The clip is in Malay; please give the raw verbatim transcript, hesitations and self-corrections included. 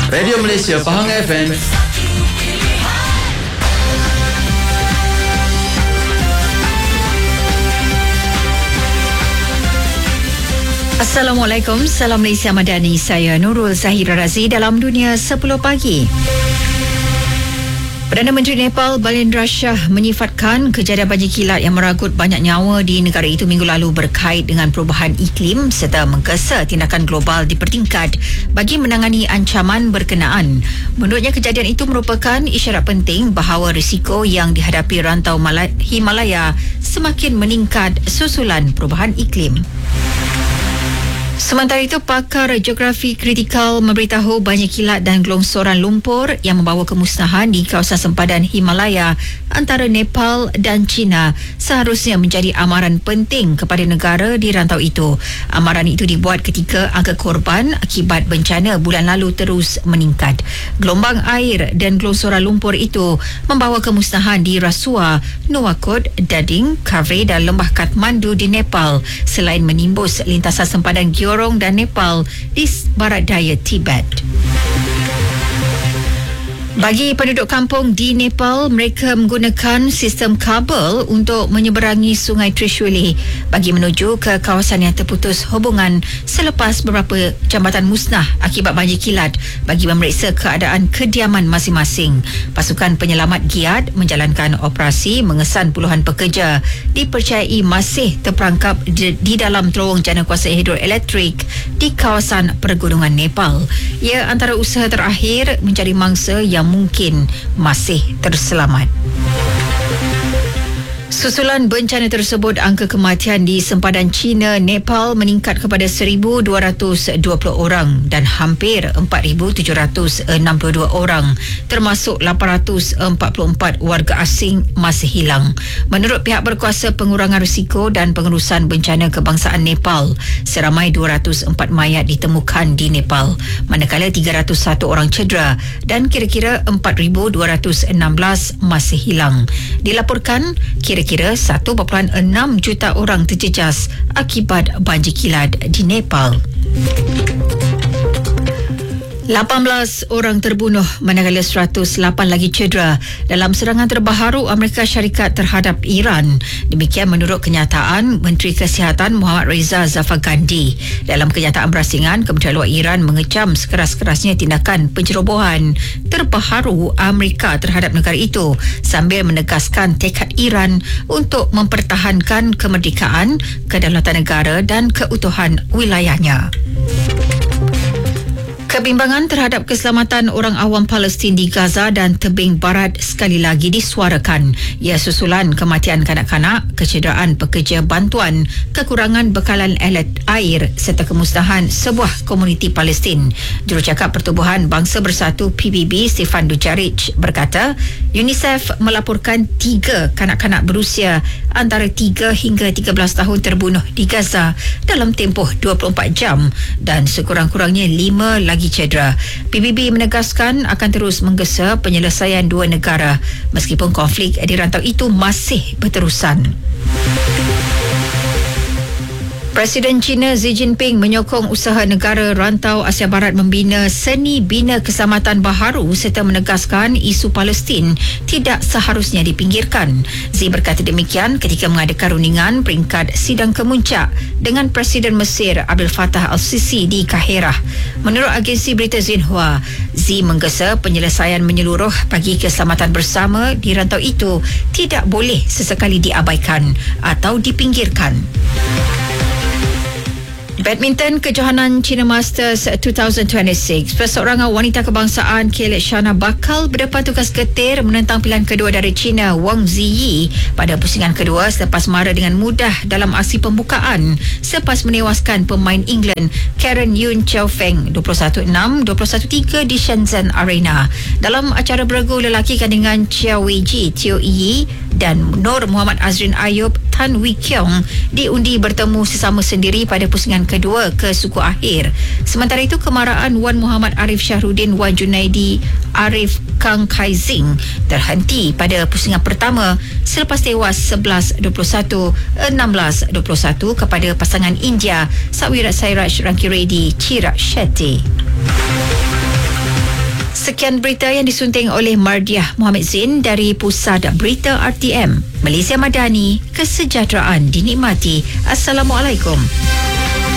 Radio Malaysia Pahang F M. Assalamualaikum, salam Malaysia Madani. Saya Nurul Zahira Razi dalam Dunia sepuluh Pagi. Perdana Menteri Nepal Balendra Shah menyifatkan kejadian banjir kilat yang meragut banyak nyawa di negara itu minggu lalu berkait dengan perubahan iklim serta menggesa tindakan global dipertingkat bagi menangani ancaman berkenaan. Menurutnya, kejadian itu merupakan isyarat penting bahawa risiko yang dihadapi rantau Himalaya semakin meningkat susulan perubahan iklim. Sementara itu, pakar geografi kritikal memberitahu banjir kilat dan gelongsoran lumpur yang membawa kemusnahan di kawasan sempadan Himalaya antara Nepal dan China seharusnya menjadi amaran penting kepada negara di rantau itu. Amaran itu dibuat ketika angka korban akibat bencana bulan lalu terus meningkat. Gelombang air dan gelongsoran lumpur itu membawa kemusnahan di Rasuwa, Nuwakot, Dading, Kaveh dan Lembah Kathmandu di Nepal selain menimbus lintasan sempadan Gyorong dan Nepal di barat daya Tibet. Bagi penduduk kampung di Nepal, mereka menggunakan sistem kabel untuk menyeberangi Sungai Trishuli bagi menuju ke kawasan yang terputus hubungan selepas beberapa jambatan musnah akibat banjir kilat bagi memeriksa keadaan kediaman masing-masing. Pasukan penyelamat Giat menjalankan operasi mengesan puluhan pekerja dipercayai masih terperangkap di, di dalam terowong jana kuasa hidroelektrik di kawasan pergunungan Nepal. Ia antara usaha terakhir mencari mangsa yang mungkin masih terselamat. Susulan bencana tersebut, angka kematian di sempadan China, Nepal meningkat kepada seribu dua ratus dua puluh orang dan hampir empat ribu tujuh ratus enam puluh dua orang, termasuk lapan ratus empat puluh empat warga asing masih hilang. Menurut pihak berkuasa pengurangan risiko dan pengurusan bencana kebangsaan Nepal, seramai dua ratus empat mayat ditemukan di Nepal, manakala tiga ratus satu orang cedera dan kira-kira empat ribu dua ratus enam belas masih hilang. Dilaporkan kira Kira satu perpuluhan enam juta orang terjejas akibat banjir kilat di Nepal. lapan belas orang terbunuh manakala seratus lapan lagi cedera dalam serangan terbaru Amerika Syarikat terhadap Iran. Demikian menurut kenyataan Menteri Kesihatan Muhammad Reza Zafagandi. Dalam kenyataan berasingan, Kementerian Luar Iran mengecam sekeras-kerasnya tindakan pencerobohan terbaru Amerika terhadap negara itu sambil menegaskan tekad Iran untuk mempertahankan kemerdekaan, kedaulatan negara dan keutuhan wilayahnya. Kebimbangan terhadap keselamatan orang awam Palestin di Gaza dan tebing barat sekali lagi disuarakan. Ia susulan kematian kanak-kanak, kecederaan pekerja bantuan, kekurangan bekalan alat air serta kemusnahan sebuah komuniti Palestin. Jurucakap Pertubuhan Bangsa Bersatu P B B Stefan Dujarric berkata, UNICEF melaporkan tiga kanak-kanak berusia antara tiga hingga tiga belas tahun terbunuh di Gaza dalam tempoh dua puluh empat jam dan sekurang-kurangnya lima lagi cedera. P B B menegaskan akan terus menggesa penyelesaian dua negara meskipun konflik di rantau itu masih berterusan. Presiden China Xi Jinping menyokong usaha negara rantau Asia Barat membina seni bina keselamatan baharu serta menegaskan isu Palestin tidak seharusnya dipinggirkan. Xi berkata demikian ketika mengadakan rundingan peringkat sidang kemuncak dengan Presiden Mesir Abdel Fattah al-Sisi di Kahirah. Menurut agensi berita Xinhua, Xi menggesa penyelesaian menyeluruh bagi keselamatan bersama di rantau itu tidak boleh sesekali diabaikan atau dipinggirkan. Badminton kejohanan China Masters dua ribu dua puluh enam, perseorangan wanita kebangsaan Kailash Shana bakal berdepan tugas getir menentang pilihan kedua dari China Wang Ziyi pada pusingan kedua selepas mara dengan mudah dalam aksi pembukaan selepas menewaskan pemain England Karen Yun Chaofeng dua puluh satu enam, dua puluh satu tiga di Shenzhen Arena. Dalam acara beregu lelaki kandungan Chia Weiji Teo Yi dan Nur Muhammad Azrin Ayub Tan Wee Kiong diundi bertemu sesama sendiri pada pusingan kedua ke suku akhir. Sementara itu, kemaraan Wan Muhammad Arif Syahruddin Wan Junaidi Arif Kang Kaizing terhenti pada pusingan pertama selepas tewas sebelas dua puluh satu, enam belas dua puluh satu kepada pasangan India Sawirat Sairaj Rankireddy Chirag Shetty. Sekian berita yang disunting oleh Mardiah Muhammad Zain dari Pusat Berita R T M. Malaysia Madani, kesejahteraan dinikmati. Assalamualaikum.